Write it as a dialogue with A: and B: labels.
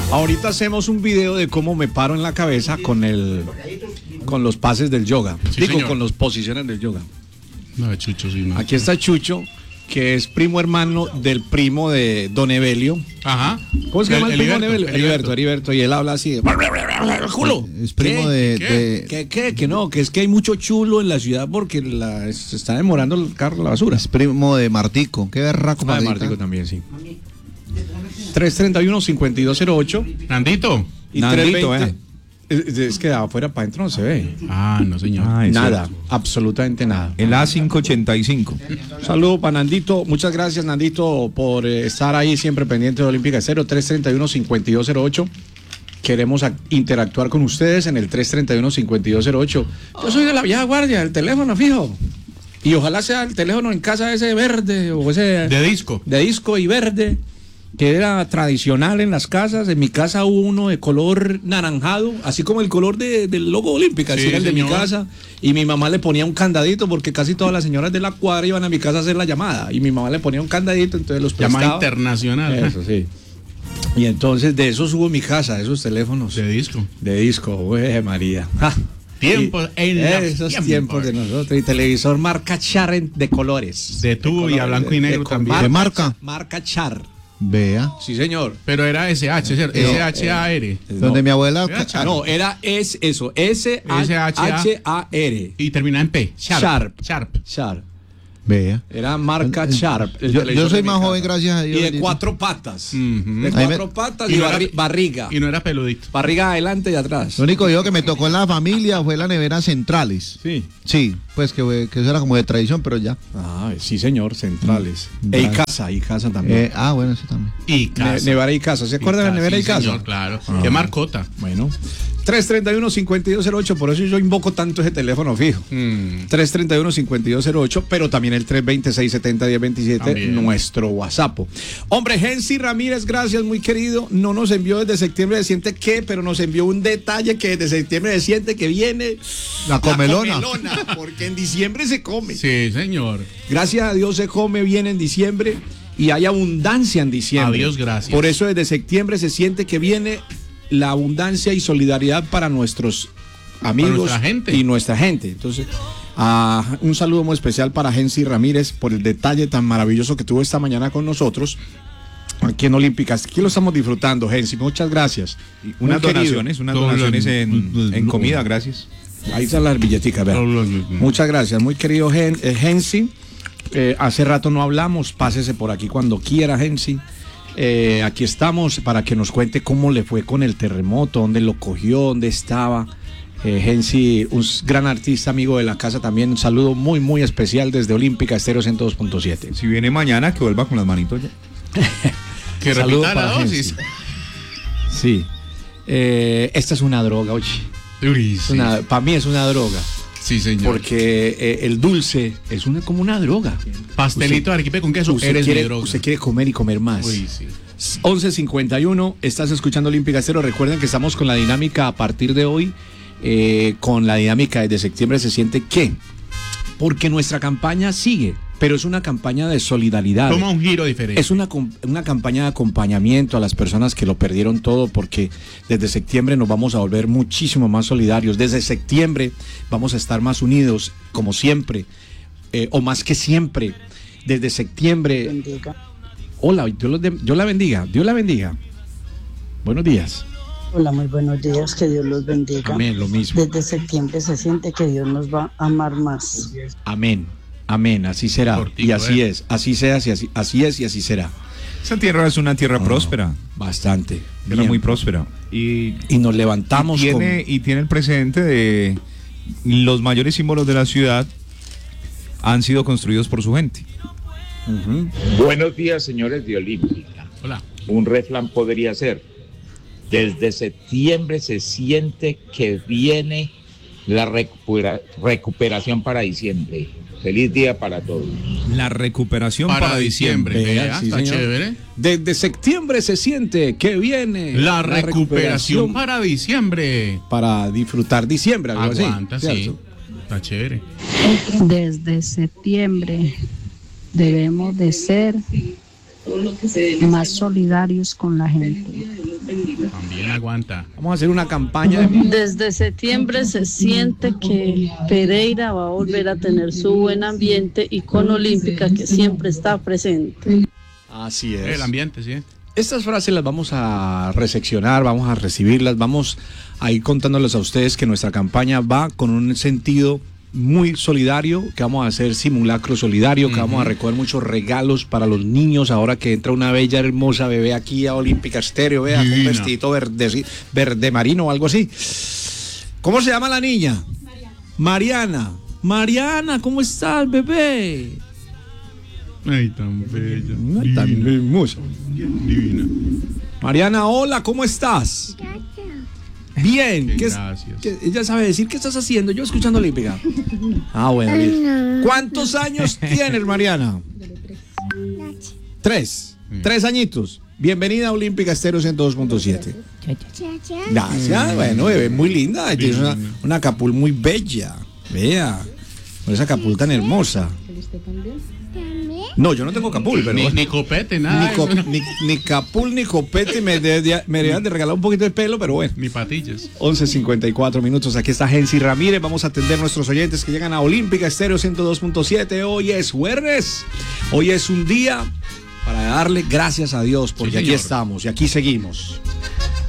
A: Ahorita hacemos un video de cómo me paro en la cabeza con los pases del yoga.
B: Sí,
A: Digo,
B: señor.
A: con las posiciones del yoga.
B: No, Chucho, sí, no.
A: Aquí está Chucho, que es primo hermano del primo de Don Evelio.
B: Ajá.
A: ¿Cómo se llama el primo de Evelio?
B: Heriberto.
A: Heriberto. Y él habla así de... ¡Culo!
C: Es primo de
A: Que no, que es que hay mucho chulo en la ciudad porque se está demorando el carro la basura.
C: Es primo de Martico. Qué berraco,
A: Ah, de
C: Martita.
A: Martico también, sí. 331-5208
B: Nandito.
A: y
D: Nandito,
A: 320. Es que de afuera para adentro no se ve.
B: Ah, no, señor.
D: Ah, es
A: Nada,
D: cierto.
A: absolutamente nada.
D: El A585.
A: Un saludo para Nandito. Muchas gracias, Nandito, por estar ahí siempre pendiente de Olímpica Estéreo. 331-5208. Queremos interactuar con ustedes en el 331-5208. Yo soy de la vieja guardia, el teléfono fijo. Y ojalá sea el teléfono en casa ese verde o ese
B: De disco.
A: de disco y verde, que era tradicional en las casas. En mi casa hubo uno de color naranjado, así como el color del logo Olímpica,
B: Sí,
A: así era el de mi
B: señor.
A: casa. Y mi mamá le ponía un candadito porque casi todas las señoras de la cuadra iban a mi casa a hacer la llamada. Y mi mamá le ponía un candadito, entonces los
B: Llamada
A: prestaba.
B: internacional.
A: Eso sí. Y entonces de esos hubo en mi casa, esos teléfonos
B: De disco.
A: de disco, güey, María. Ja.
B: Tiempos
A: Y
B: en los
A: esos
B: tiempos.
A: tiempos de nosotros. Y televisor marca Char de colores.
B: De tubo y a blanco y negro también.
C: ¿De marca?
A: Marca Char.
C: Vea.
A: Sí, señor.
B: Pero era SH, ¿cierto? SHAR.
C: Donde mi abuela.
B: Era Char.
A: No, era eso, S-H-A-R.
B: Y termina en P.
A: Sharp.
B: Sharp.
A: Char.
C: Vea.
A: Era marca Sharp. el
C: Yo
A: televisor
C: soy
A: de mi
C: más
A: casa.
C: joven, gracias a Dios.
A: Y de
C: bendito.
A: 4 patas.
B: Ujú.
A: De
C: Ahí
A: 4 patas y,
B: y no era-
A: barriga.
B: Y no era peludito.
A: Barriga adelante y atrás.
C: Lo único yo que me tocó en la familia fue la nevera Centrales.
A: Sí.
C: Sí, pues que eso era como de tradición, pero ya.
A: Ah, sí, señor, centrales.
C: Vale.
A: Y casa también.
C: Bueno, eso también.
B: Y casa.
A: Nevera y casa. ¿Se acuerdan de la nevera y
B: Sí,
A: casa?
B: señor, claro. Qué marcota.
A: Bueno. 331-5208, por eso yo invoco tanto ese teléfono fijo. 331-5208, pero también el 320-670-1027,
B: También.
A: nuestro WhatsApp. Hombre, Gensi Ramírez, gracias, muy querido. No nos envió desde septiembre de siente qué, pero nos envió un detalle que desde septiembre de siente que viene
C: La comelona.
A: porque en diciembre se come.
B: Sí, señor.
A: Gracias a Dios se come bien en diciembre y hay abundancia en diciembre.
B: A Dios gracias.
A: Por eso desde septiembre se siente que viene la abundancia y solidaridad para nuestros amigos
B: nuestra gente.
A: y nuestra gente. Entonces, un saludo muy especial para Gensi Ramírez por el detalle tan maravilloso que tuvo esta mañana con nosotros aquí en Olímpicas. Aquí lo estamos disfrutando, Gensi. Muchas gracias.
D: Unas
A: Muy querido.
D: donaciones en comida, gracias.
A: Ahí están las billeticas, vean. Muchas gracias, muy querido Gensi. Hace rato no hablamos, pásese por aquí cuando quiera, Gensi. Aquí estamos para que nos cuente cómo le fue con el terremoto, dónde lo cogió, dónde estaba. Gensi, un gran artista, amigo de la casa también. Un saludo muy, muy especial desde Olímpica Estéreo 102.7.
D: Si viene mañana, que vuelva con las manitos ya.
B: Que
A: Saludo
B: repita la
A: para
B: dosis.
A: Sí. Esta es una droga, oye.
B: Uy, sí.
A: Para mí es una droga.
B: Sí, señor.
A: Porque el dulce es como una droga.
B: Pastelito de arequipe con queso. Eres mi droga.
A: Usted quiere comer y comer más.
B: Uy, sí.
A: 11:51, estás escuchando Olímpica Estéreo. Recuerden que estamos con la dinámica a partir de hoy, con la dinámica desde septiembre se siente que, porque nuestra campaña sigue, pero es una campaña de solidaridad.
B: Toma un giro diferente.
A: Es una campaña de acompañamiento a las personas que lo perdieron todo, porque desde septiembre nos vamos a volver muchísimo más solidarios. Desde septiembre vamos a estar más unidos, como siempre, o más que siempre. Desde septiembre.
E: Bendiga.
A: Hola, Dios la bendiga. Dios la bendiga. Buenos días.
E: Hola, muy buenos días, que Dios los bendiga.
A: Amén, lo mismo.
E: Desde septiembre se siente que Dios nos va a amar más.
A: Amén. Amén, así será.
B: Cortico,
A: Y así es, así sea, así es y así será.
D: Esa tierra es una tierra próspera.
A: Bastante.
D: Tierra
A: bien.
D: muy próspera. Y
A: nos levantamos
D: tiene el presente de los mayores símbolos de la ciudad han sido construidos por su gente.
F: Buenos días, señores de Olímpica.
B: Hola.
F: Un refrán podría ser: desde septiembre se siente que viene la recuperación para diciembre. Feliz día para todos.
D: La recuperación
B: Para diciembre.
A: Vea,
B: Vea,
A: sí,
B: está
A: señor.
B: chévere.
A: Desde septiembre se siente que viene
B: La recuperación para diciembre.
A: para disfrutar diciembre. Algo así,
B: Aguanta, sí.
A: ¿cierto?
B: Está chévere.
G: Desde septiembre debemos de ser más solidarios con la gente.
B: También aguanta.
A: Vamos a hacer una campaña de...
G: Desde septiembre se siente que Pereira va a volver a tener su buen ambiente y con Olímpica que siempre está presente.
A: Así es.
B: El ambiente, sí.
A: Estas frases las vamos a reseccionar, vamos a recibirlas, vamos a ir contándoles a ustedes que nuestra campaña va con un sentido muy solidario, que vamos a hacer simulacro solidario, que vamos a recoger muchos regalos para los niños ahora que entra una bella hermosa bebé aquí a Olímpica Estéreo, vea, con un vestidito verde marino o algo así. ¿Cómo se llama la niña? Mariana. Mariana, ¿cómo estás, bebé?
B: Ay, tan bella.
A: Tan
B: Divina.
A: hermosa.
B: Divina.
A: Mariana, hola, ¿cómo estás? Bien,
B: Gracias.
A: ella sabe decir, ¿qué estás haciendo? Yo escuchando Olímpica. Ah, bueno, bien. ¿Cuántos años tienes, Mariana? 3. 3 añitos. Bienvenida a Olímpica Estéreo 102.7. Gracias, bueno, bebé, muy linda. Tienes una capul muy bella. Vea, con esa capul tan hermosa. No, yo no tengo capul, pero...
B: Ni copete, nada.
A: Ni capul, ni copete, me deberían de regalar un poquito de pelo, pero bueno.
B: Ni patillas.
A: 11:54 minutos, aquí está Gensi Ramírez, vamos a atender a nuestros oyentes que llegan a Olímpica Estéreo 102.7, hoy es jueves, hoy es un día para darle gracias a Dios, porque
B: Sí,
A: aquí
B: señor.
A: estamos y aquí seguimos.